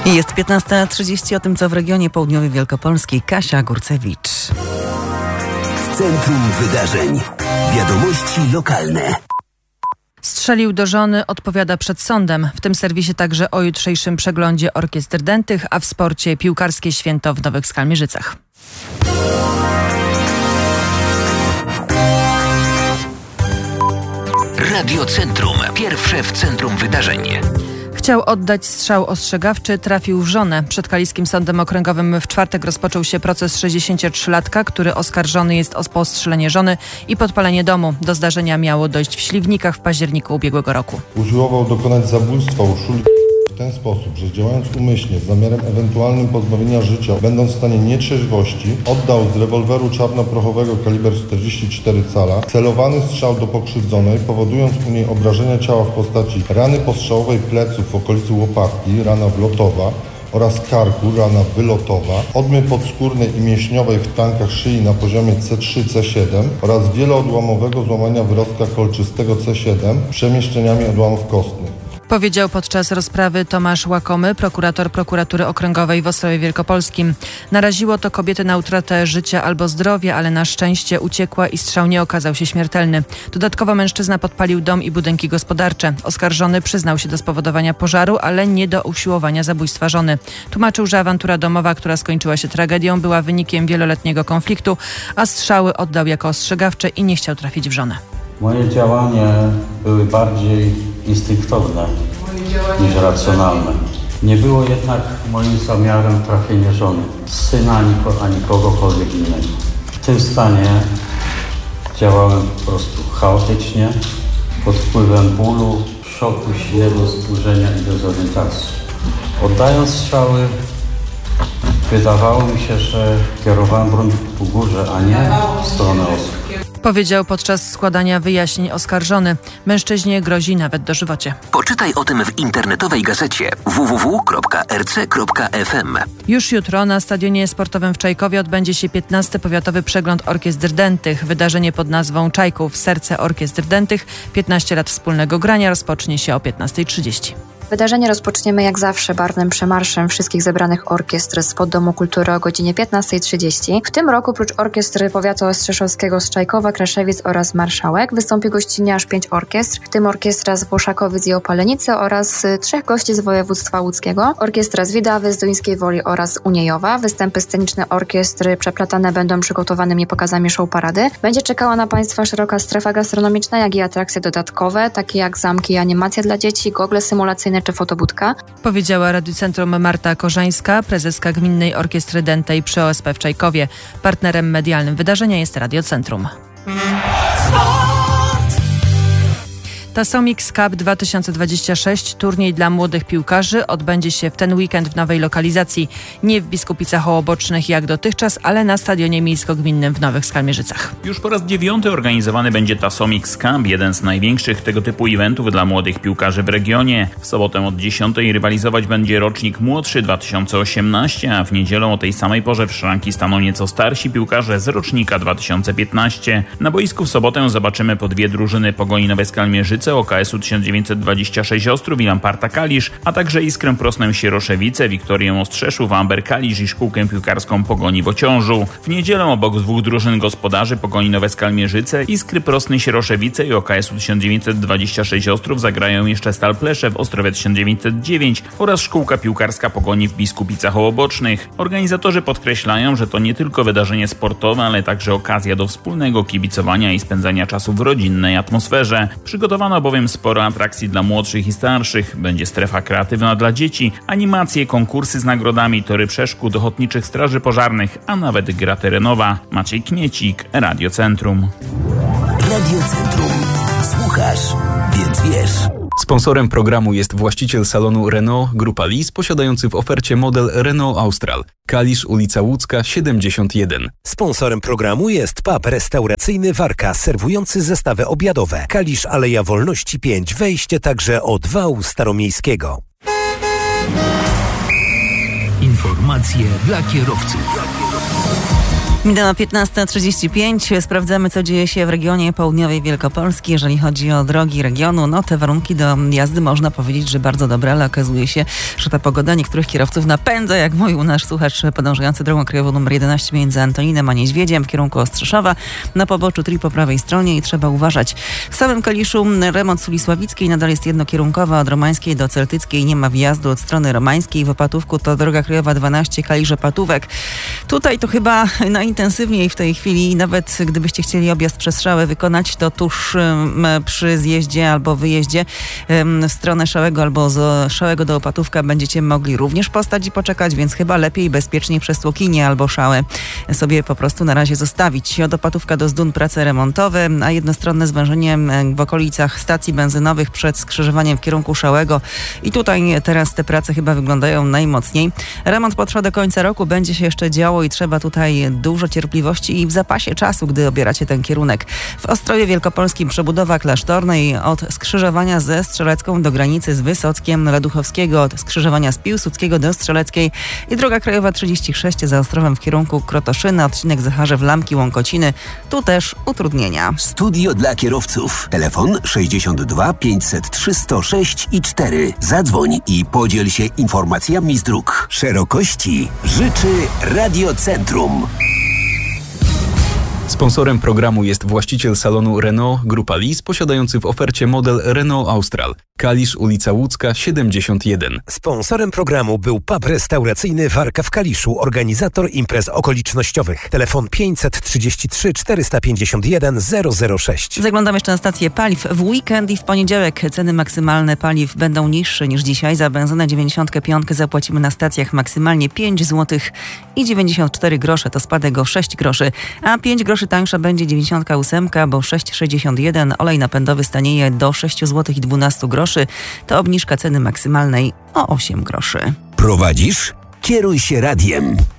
Jest 15:30, o tym co w regionie południowej Wielkopolski. Kasia Górcewicz. Centrum Wydarzeń. Wiadomości lokalne. Strzelił do żony, odpowiada przed sądem. W tym serwisie także o jutrzejszym przeglądzie orkiestr dętych, a w sporcie piłkarskie święto w Nowych Skalmierzycach. Radio Centrum. Pierwsze w centrum wydarzeń. Chciał oddać strzał ostrzegawczy, trafił w żonę. Przed Kaliskim Sądem Okręgowym w czwartek rozpoczął się proces 63-latka, który oskarżony jest o postrzelenie żony i podpalenie domu. Do zdarzenia miało dojść w Śliwnikach w październiku ubiegłego roku. Usiłował dokonać zabójstwa Urszuli w ten sposób, że działając umyślnie z zamiarem ewentualnym pozbawienia życia, będąc w stanie nietrzeźwości, oddał z rewolweru czarnoprochowego kaliber 44 cala celowany strzał do pokrzywdzonej, powodując u niej obrażenia ciała w postaci rany postrzałowej pleców w okolicy łopatki, rana wlotowa oraz karku, rana wylotowa, odmy podskórnej i mięśniowej w tkankach szyi na poziomie C3, C7 oraz wieloodłamowego złamania wyrostka kolczystego C7 przemieszczeniami odłamów kostnych. Powiedział podczas rozprawy Tomasz Łakomy, prokurator Prokuratury Okręgowej w Ostrowie Wielkopolskim. Naraziło to kobietę na utratę życia albo zdrowia, ale na szczęście uciekła i strzał nie okazał się śmiertelny. Dodatkowo mężczyzna podpalił dom i budynki gospodarcze. Oskarżony przyznał się do spowodowania pożaru, ale nie do usiłowania zabójstwa żony. Tłumaczył, że awantura domowa, która skończyła się tragedią, była wynikiem wieloletniego konfliktu, a strzały oddał jako ostrzegawcze i nie chciał trafić w żonę. Moje działania były bardziej instynktowne niż racjonalne. Nie było jednak moim zamiarem trafienie żony, syna ani kogokolwiek innego. W tym stanie działałem po prostu chaotycznie, pod wpływem bólu, szoku, śmiechu, wzburzenia i dezorientacji. Oddając strzały, wydawało mi się, że kierowałem broń ku górze, a nie w stronę osób. Powiedział podczas składania wyjaśnień oskarżony. Mężczyźnie grozi nawet dożywocie. Poczytaj o tym w internetowej gazecie www.rc.fm. Już jutro na Stadionie Sportowym w Czajkowie odbędzie się 15. Powiatowy Przegląd Orkiestr Dętych. Wydarzenie pod nazwą Czajków Serce Orkiestr Dętych. 15 lat wspólnego grania rozpocznie się o 15:30. Wydarzenie rozpoczniemy jak zawsze barwnym przemarszem wszystkich zebranych orkiestr spod Domu Kultury o godzinie 15:30. W tym roku prócz orkiestr powiatu ostrzeszowskiego z Czajkowa, Kraszewic oraz Marszałek wystąpi gościnnie aż 5 orkiestr, w tym orkiestra z Włoszakowic i Opalenicy oraz 3 gości z województwa łódzkiego, orkiestra z Widawy, z Duńskiej Woli oraz Uniejowa. Występy sceniczne orkiestr przeplatane będą przygotowanymi pokazami show parady. Będzie czekała na Państwa szeroka strefa gastronomiczna, jak i atrakcje dodatkowe, takie jak zamki i animacje dla dzieci, gogle symulacyjne czy fotobudka. Powiedziała Radiocentrum Marta Korzańska, prezeska Gminnej Orkiestry Dętej przy OSP w Czajkowie. Partnerem medialnym wydarzenia jest Radiocentrum. Tasomix Cup 2026, turniej dla młodych piłkarzy, odbędzie się w ten weekend w nowej lokalizacji. Nie w Biskupicach Ołobocznych jak dotychczas, ale na Stadionie Miejsko-Gminnym w Nowych Skalmierzycach. Już po raz 9 organizowany będzie Tasomix Cup, jeden z największych tego typu eventów dla młodych piłkarzy w regionie. W sobotę od 10 rywalizować będzie rocznik młodszy 2018, a w niedzielę o tej samej porze w szranki staną nieco starsi piłkarze z rocznika 2015. Na boisku w sobotę zobaczymy po 2 drużyny Pogoni Nowe Skalmierzyce, OKS-u 1926 Ostrów i Lamparta Kalisz, a także Iskrę Prosnę Sieroszewice, Wiktorię Ostrzeszów, Amber Kalisz i szkółkę piłkarską Pogoni w Ociążu. W niedzielę obok 2 drużyn gospodarzy Pogoni Nowe Skalmierzyce, Iskry Prosny Sieroszewice i OKS-u 1926 Ostrów zagrają jeszcze Stal Pleszew, Ostrowiec 1909 oraz szkółka piłkarska Pogoni w Biskupicach Ołobocznych. Organizatorzy podkreślają, że to nie tylko wydarzenie sportowe, ale także okazja do wspólnego kibicowania i spędzania czasu w rodzinnej atmosferze. Przygotowano bowiem sporo atrakcji dla młodszych i starszych. Będzie strefa kreatywna dla dzieci, animacje, konkursy z nagrodami, tory przeszkód, ochotniczych straży pożarnych, a nawet gra terenowa. Maciej Kmiecik, Radio Centrum. Radio Centrum. Słuchasz, więc wiesz. Sponsorem programu jest właściciel salonu Renault Grupa Lis, posiadający w ofercie model Renault Austral. Kalisz, ulica Łódzka, 71. Sponsorem programu jest pub restauracyjny Warka, serwujący zestawy obiadowe. Kalisz, Aleja Wolności 5, wejście także od wału staromiejskiego. Informacje dla kierowców. Minęła 15:35. Sprawdzamy, co dzieje się w regionie południowej Wielkopolski. Jeżeli chodzi o drogi regionu, te warunki do jazdy można powiedzieć, że bardzo dobre, ale okazuje się, że ta pogoda niektórych kierowców napędza, jak mówił nasz słuchacz podążający drogą krajową nr 11 między Antoninem a Niedźwiedziem w kierunku Ostrzeszowa, na poboczu TRI po prawej stronie i trzeba uważać. W samym Kaliszu remont z uli Sławickiej nadal jest jednokierunkowa, od Romańskiej do Celtyckiej nie ma wjazdu od strony romańskiej. W Opatówku to droga krajowa 12 Kalisz-Opatówek. Tutaj to chyba najintensywniej w tej chwili, nawet gdybyście chcieli objazd przez Szałę wykonać, to tuż przy zjeździe albo wyjeździe w stronę Szałego albo z Szałego do Opatówka będziecie mogli również postać i poczekać, więc chyba lepiej i bezpieczniej przez Tłokinię albo Szałę sobie po prostu na razie zostawić. Od Opatówka do Zdun prace remontowe, a jednostronne zwężenie w okolicach stacji benzynowych przed skrzyżowaniem w kierunku Szałego i tutaj teraz te prace chyba wyglądają najmocniej. Remont potrwa do końca roku, będzie się jeszcze działo i trzeba tutaj dużo cierpliwości i w zapasie czasu, gdy obieracie ten kierunek. W Ostrowie Wielkopolskim przebudowa Klasztornej od skrzyżowania ze Strzelecką do granicy z Wysockiem, Raduchowskiego od skrzyżowania z Piłsudskiego do Strzeleckiej i droga krajowa 36 za Ostrowem w kierunku Krotoszyna, odcinek Zacharzew Lampki Łąkociny. Tu też utrudnienia. Studio dla kierowców. Telefon 62 503 106 i 4. Zadzwoń i podziel się informacjami z dróg. Szerokości życzy Radiocentrum. Sponsorem programu jest właściciel salonu Renault Grupa Lis, posiadający w ofercie model Renault Austral. Kalisz, ulica Łódzka, 71. Sponsorem programu był pub restauracyjny Warka w Kaliszu, organizator imprez okolicznościowych. Telefon 533 451 006. Zaglądam jeszcze na stację paliw. W weekend i w poniedziałek ceny maksymalne paliw będą niższe niż dzisiaj. Za benzynę 95 zapłacimy na stacjach maksymalnie 5 zł i 94 grosze. To spadek o 6 groszy. A 5 groszy tańsza będzie 98, bo 6,61. Olej napędowy stanieje do 6 zł i 12 groszy. To obniżka ceny maksymalnej o 8 groszy. Prowadzisz? Kieruj się radiem.